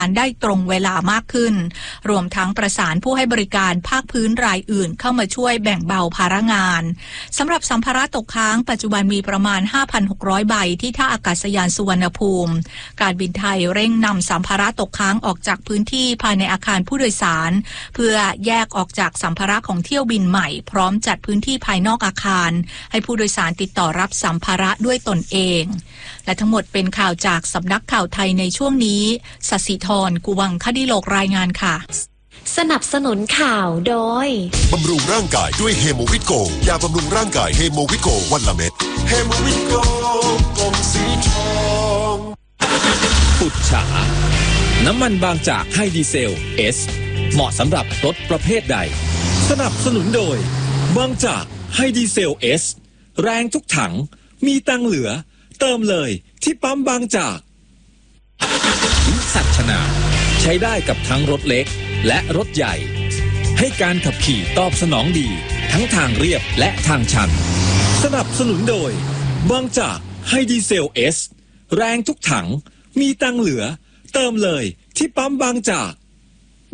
ได้ตรงเวลามากขึ้นรวมทั้งประสานผู้ให้บริการภาคพื้นรายอื่นเข้ามาช่วยแบ่งเบาภาระงานสำหรับสัมภาระตกค้างปัจจุบันมีประมาณ 5,600 ใบที่ท่าอากาศยานสุวรรณภูมิการบินไทยเร่งนำสัมภาระตกค้างออกจากพื้นที่ภายในอาคารผู้โดยสารเพื่อแยกออกจากสัมภาระของเที่ยวบินใหม่พร้อมจัดพื้นที่ภายนอกอาคารให้ผู้โดยสารติดต่อรับสัมภาระด้วยตนเองและทั้งหมดเป็นข่าวจากสำนักข่าวไทยในช่วงนี้ศศิธร กุวังคดิโลกรายงานค่ะสนับสนุนข่าวโดยบำรุงร่างกายด้วยเฮโมวิโกยาบำรุงร่างกายเฮโมวิโกวันละเม็ดเฮโมวิโกกลมสีทองปุจฉาน้ำมันบางจากไฮดีเซล S เหมาะสำหรับรถประเภทใดสนับสนุนโดยบางจากไฮดีเซล S แรงทุกถังมีตังเหลือเติมเลยที่ปั๊มบางจากวิสัชนาใช้ได้กับทั้งรถเล็กและรถใหญ่ให้การขับขี่ตอบสนองดีทั้งทางเรียบและทางชันสนับสนุนโดยบางจากไฮดีเซล S แรงทุกถังมีตังเหลือเติมเลยที่ปั๊มบางจาก